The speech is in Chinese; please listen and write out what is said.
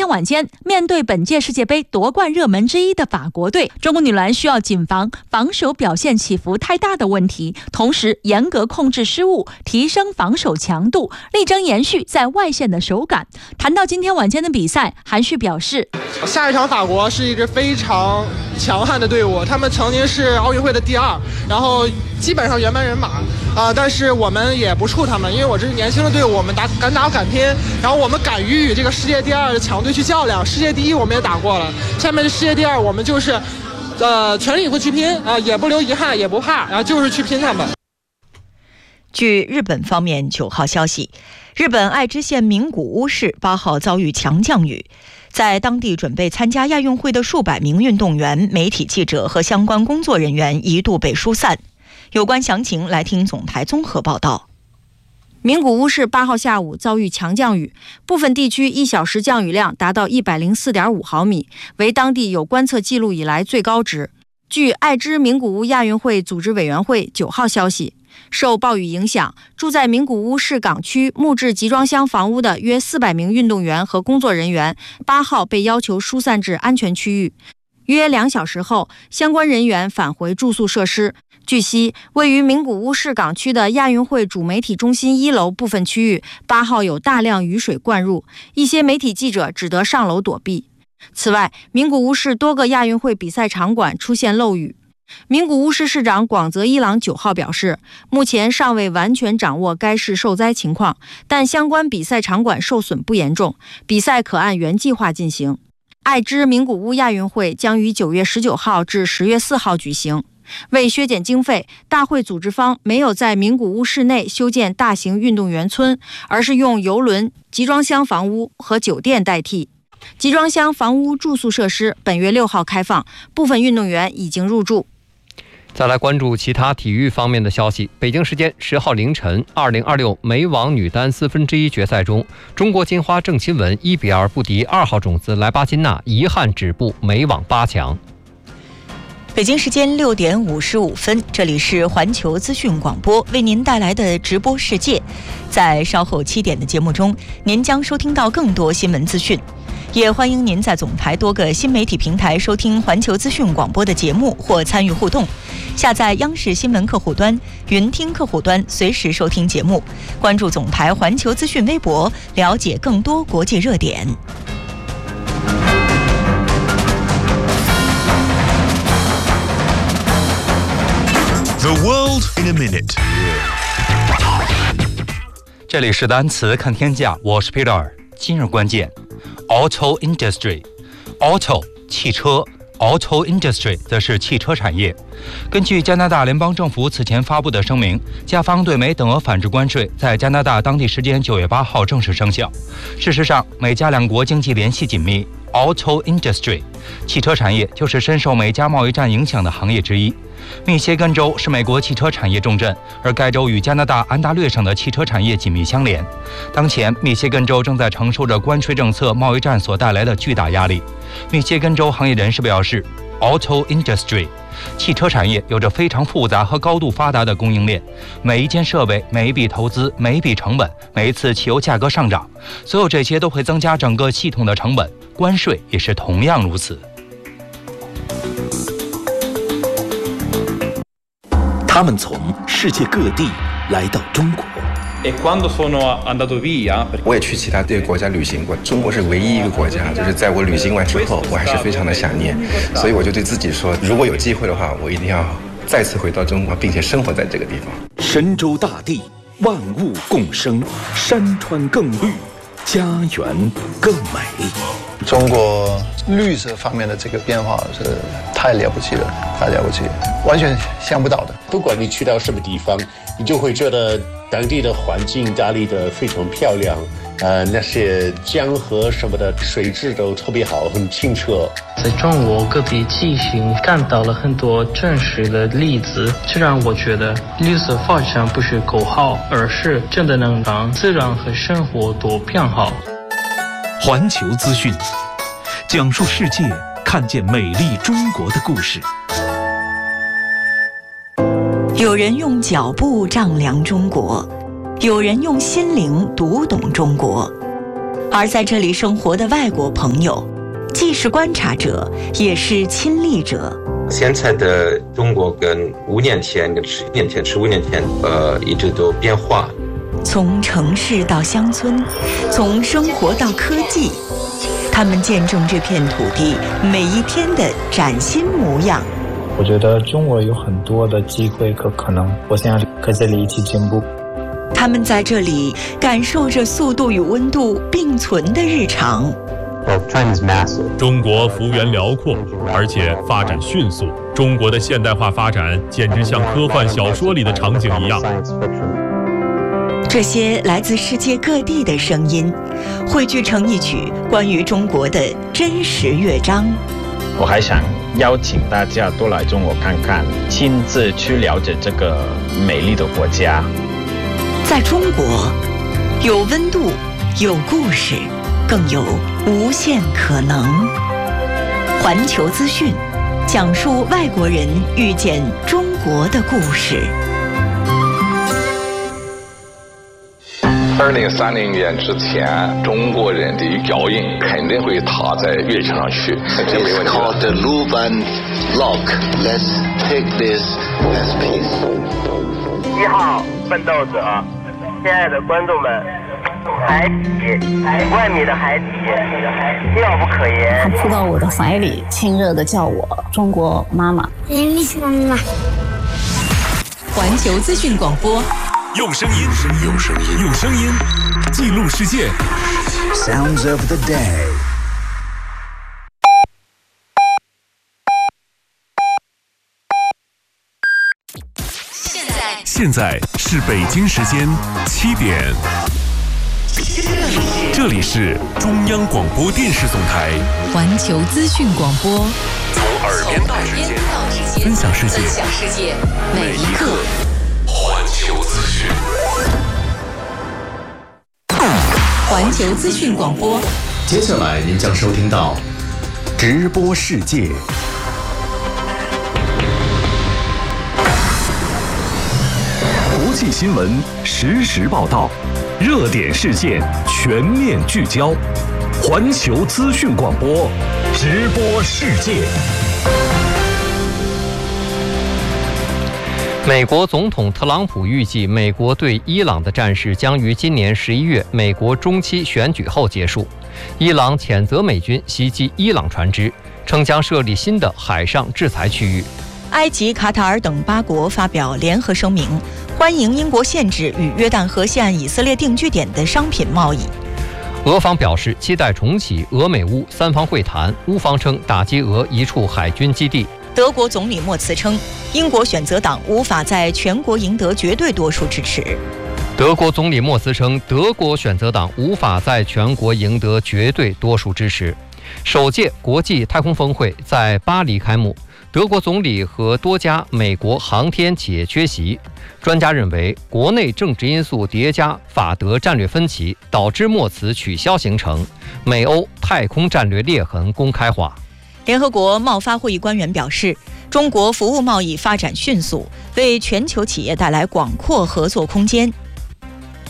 天晚间，面对本届世界杯夺冠热门之一的法国队，中国女篮需要谨防防守表现起伏太大的问题，同时严格控制失误，提升防守强度，力争延续在外线的手感。谈到今天晚间的比赛，韩旭表示， 下一场法国是一支非常强悍的队伍，他们曾经是奥运会的第2，然后基本上原班人马但是我们也不怵他们，因为我这是年轻的队伍，我们敢打敢拼，然后我们敢于与这个世界第2的强队去较量。世界第1我们也打过了，下面的世界第2我们就是全力以赴去拼也不留遗憾，也不怕，然后就是去拼他们。 据日本方面9号消息，日本爱知县名古屋市8号遭遇强降雨，在当地准备参加亚运会的数百名运动员、媒体记者和相关工作人员一度被疏散。有关详情来听总台综合报道。 名古屋市8号下午遭遇强降雨，部分地区1小时降雨量达到104.5毫米，为当地有观测记录以来最高值。据爱知名古屋亚运会组织委员会9号消息，受暴雨影响，住在名古屋市港区木质集装箱房屋的约400名运动员和工作人员8号被要求疏散至安全区域。约2小时后，相关人员返回住宿设施。据悉，位于名古屋市港区的亚运会主媒体中心1楼部分区域8号有大量雨水灌入，一些媒体记者只得上楼躲避。此外，名古屋市多个亚运会比赛场馆出现漏雨。名古屋市市长广泽一郎9号表示，目前尚未完全掌握该市受灾情况，但相关比赛场馆受损不严重，比赛可按原计划进行。爱知名古屋亚运会将于9月19号至10月4号举行。为削减经费，大会组织方没有在名古屋市内修建大型运动员村，而是用邮轮、集装箱房屋和酒店代替。集装箱房屋住宿设施本月6号开放，部分运动员已经入住。 再来关注其他体育方面的消息。北京时间10号凌晨，2026美网女单1/4决赛中，中国金花郑钦文1比2不敌2号种子莱巴金娜，遗憾止步美网8强。 北京时间6点55分，这里是环球资讯广播为您带来的直播世界。在稍后7点的节目中，您将收听到更多新闻资讯。也欢迎您在总台多个新媒体平台收听环球资讯广播的节目或参与互动。下载央视新闻客户端、云听客户端，随时收听节目。关注总台环球资讯微博，了解更多国际热点。 The world in a minute。 这里是单词看天下，我是 Peter。今日关键 Auto Industry。 Auto 汽车， Auto Industry 则是汽车产业。根据加拿大联邦政府此前发布的声明，加方对美等额反制关税在加拿大当地时间9月8号正式生效。事实上，美加两国经济联系紧密。 Auto Industry 汽车产业就是深受美加贸易战影响的行业之一。密歇根州是美国汽车产业重镇，而该州与加拿大安大略省的汽车产业紧密相连。当前，密歇根州正在承受着关税政策、贸易战所带来的巨大压力。密歇根州行业人士表示 ，Auto Industry 汽车产业有着非常复杂和高度发达的供应链，每一件设备、每一笔投资、每一笔成本、每一次汽油价格上涨，所有这些都会增加整个系统的成本，关税也是同样如此。 他们从世界各地来到中国。 我也去其他国家旅行过，中国是唯一一个国家，就是在我旅行完之后，我还是非常的想念，所以我就对自己说，如果有机会的话，我一定要再次回到中国，并且生活在这个地方。 神州大地，万物共生，山川更绿，家园更美丽。 中国绿色方面的这个变化是太了不起了，太了不起，完全想不到的。 不管你去到什么地方，你就会觉得当地的环境打理得非常漂亮，那些江河什么的水质都特别好，很清澈。 在中国各地骑行看到了很多真实的例子，这让我觉得绿色发展不是口号，而是真的能让自然和生活都变好。 环球资讯，讲述世界看见美丽中国的故事。 有人用脚步丈量中国，有人用心灵读懂中国。 而在这里生活的外国朋友，既是观察者，也是亲历者。 现在的中国跟5年前、跟10年前、15年前，一直都变化。 从城市到乡村，从生活到科技，他们见证这片土地每一天的崭新模样。 我觉得中国有很多的机会和可能，我想和这里一起进步。 他们在这里感受着速度与温度并存的日常。 中国幅员辽阔，而且发展迅速。中国的现代化发展简直像科幻小说里的场景一样。 这些来自世界各地的声音，汇聚成一曲关于中国的真实乐章。 我还想邀请大家多来中国看看，亲自去了解这个美丽的国家。 在中国，有温度，有故事，更有无限可能。环球资讯，讲述外国人遇见中国的故事。 2030年之前，中国人的脚印肯定会踏在月球上去。 It's called the Luban Lock. Let's take this as peace. 1号奋斗者，亲爱的观众们，海底，5万米的海底，妙不可言。 他扑到我的怀里，亲热地叫我中国妈妈。 妈妈。 环球资讯广播。 用声音记录世界。 Sounds of the day。 现在是北京时间7点。这里是中央广播电视总台环球资讯广播。 从耳边到指尖，分享世界，每一刻。环球资讯， 环球资讯广播。 接下来您将收听到直播世界。国际新闻实时报道，热点事件全面聚焦。环球资讯广播，直播世界。 美国总统特朗普预计，美国对伊朗的战事将于今年11月美国中期选举后结束。伊朗谴责美军袭击伊朗船只，称将设立新的海上制裁区域。 埃及、卡塔尔等8国发表联合声明，欢迎英国限制与约旦河西岸以色列定居点的商品贸易。 俄方表示期待重启俄美乌3方会谈，乌方称打击俄一处海军基地。 德国总理默茨称，英国选择党无法在全国赢得绝对多数支持。 德国总理默茨称，德国选择党无法在全国赢得绝对多数支持。首届国际太空峰会在巴黎开幕，德国总理和多家美国航天企业缺席。专家认为，国内政治因素叠加法德战略分歧，导致默茨取消行程，美欧太空战略裂痕公开化。 联合国贸发会议官员表示，中国服务贸易发展迅速，为全球企业带来广阔合作空间。